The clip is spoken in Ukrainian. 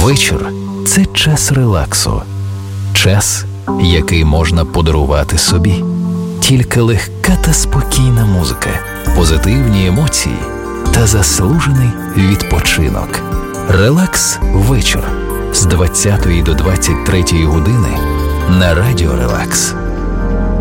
Вечір – це час релаксу. Час, який можна подарувати собі. Тільки легка та спокійна музика, позитивні емоції та заслужений відпочинок. Релакс вечір з 20 до 23 години на Радіо Релакс.